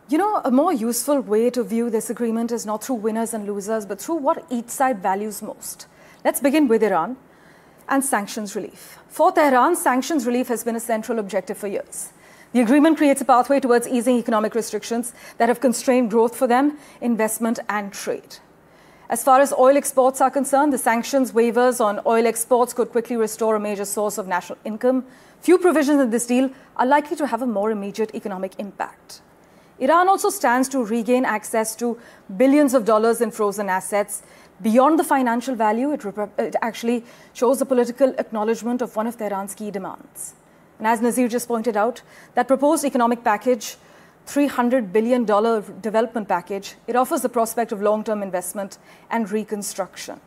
You know, a more useful way to view this agreement is not through winners and losers, but through what each side values most. Let's begin with Iran and sanctions relief. For Tehran, sanctions relief has been a central objective for years. The agreement creates a pathway towards easing economic restrictions that have constrained growth for them, investment and trade. As far as oil exports are concerned, the sanctions waivers on oil exports could quickly restore a major source of national income. Few provisions in this deal are likely to have a more immediate economic impact. Iran also stands to regain access to billions of dollars in frozen assets. Beyond the financial value, it actually shows the political acknowledgement of one of Tehran's key demands. And as Nazir just pointed out, that proposed economic package, $300 billion development package, it offers the prospect of long-term investment and reconstruction.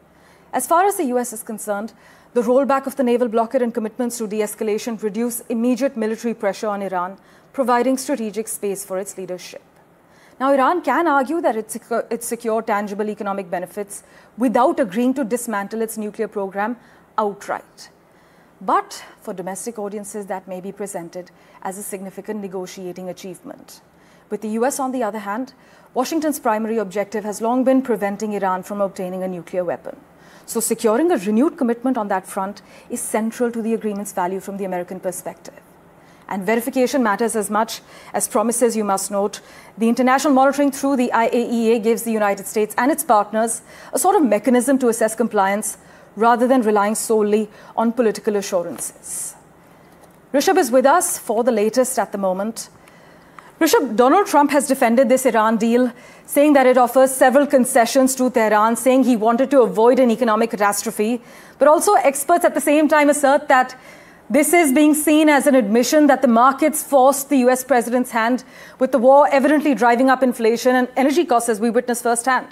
As far as the US is concerned, the rollback of the naval blockade and commitments to de-escalation reduce immediate military pressure on Iran, providing strategic space for its leadership. Now, Iran can argue that it secured tangible economic benefits without agreeing to dismantle its nuclear program outright. But for domestic audiences, that may be presented as a significant negotiating achievement. With the US, on the other hand, Washington's primary objective has long been preventing Iran from obtaining a nuclear weapon. So securing a renewed commitment on that front is central to the agreement's value from the American perspective. And verification matters as much as promises, you must note. The international monitoring through the IAEA gives the United States and its partners a sort of mechanism to assess compliance rather than relying solely on political assurances. Rishabh is with us for the latest at the moment. Rishabh, Donald Trump has defended this Iran deal, saying that it offers several concessions to Tehran, saying he wanted to avoid an economic catastrophe. But also experts at the same time assert that this is being seen as an admission that the markets forced the US president's hand, with the war evidently driving up inflation and energy costs, as we witnessed firsthand.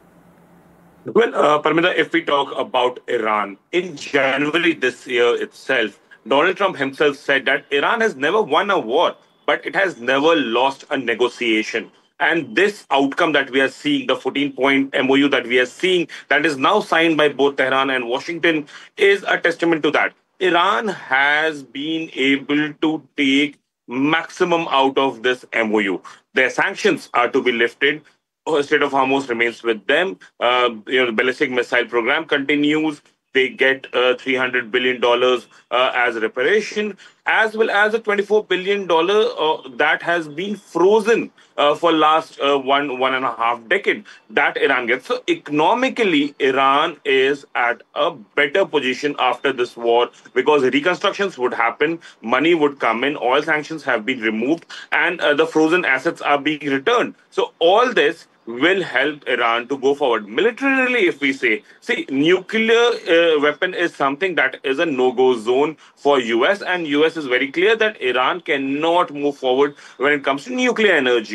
Well, Parmita, if we talk about Iran, in January this year itself, Donald Trump himself said that Iran has never won a war, but it has never lost a negotiation. And this outcome that we are seeing, the 14-point MOU that we are seeing, that is now signed by both Tehran and Washington, is a testament to that. Iran has been able to take maximum out of this MOU. Their sanctions are to be lifted. Strait of Hormuz remains with them. The ballistic missile program continues. They get $300 billion as reparation, as well as a $24 billion that has been frozen for last one and a half decade that Iran gets. So economically, Iran is at a better position after this war because reconstructions would happen, money would come in, oil sanctions have been removed, and the frozen assets are being returned. So all this will help Iran to go forward. Militarily, if we say, nuclear weapon is something that is a no-go zone for US, and US is very clear that Iran cannot move forward when it comes to nuclear energy.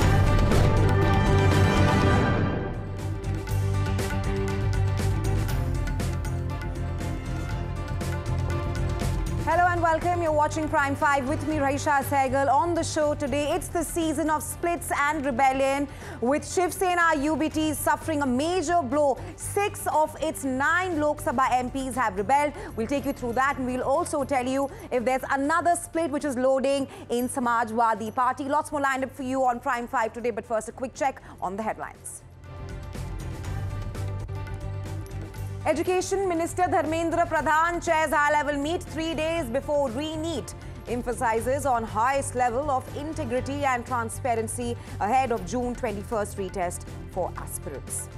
Hello and welcome. You're watching Prime 5 with me, Rahisha Sehgal. On the show today, it's the season of splits and rebellion, with Shiv Sena UBT suffering a major blow. 6 of its 9 Lok Sabha MPs have rebelled. We'll take you through that, and we'll also tell you if there's another split which is loading in Samajwadi Party. Lots more lined up for you on Prime 5 today, but first a quick check on the headlines. Education Minister Dharmendra Pradhan chairs high-level meet 3 days before re-NEET, emphasizes on highest level of integrity and transparency ahead of June 21st retest for aspirants.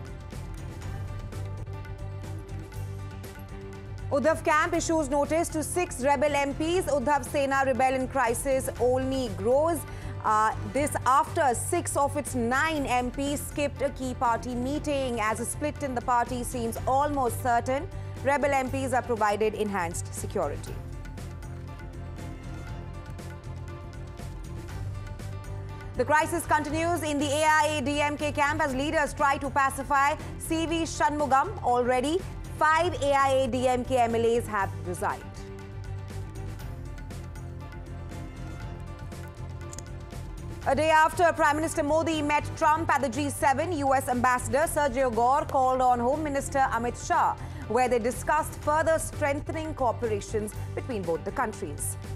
Uddhav camp issues notice to 6 rebel MPs. Uddhav Sena rebellion crisis only grows. This after 6 of its 9 MPs skipped a key party meeting, as a split in the party seems almost certain. Rebel MPs are provided enhanced security. The crisis continues in the AIADMK camp as leaders try to pacify CV Shanmugam. Already, 5 AIADMK MLAs have resigned. A day after Prime Minister Modi met Trump at the G7, US Ambassador Sergio Gore called on Home Minister Amit Shah, where they discussed further strengthening cooperations between both the countries.